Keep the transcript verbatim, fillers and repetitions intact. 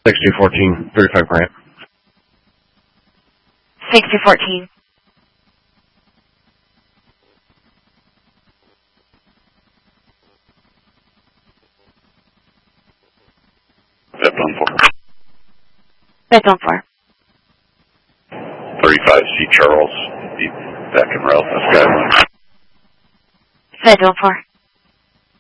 sixty fourteen, thirty-five Grant. sixty fourteen. Fed on four. Fed on four. thirty-five C Charles, back in Ralph, Skyway. Fed on four.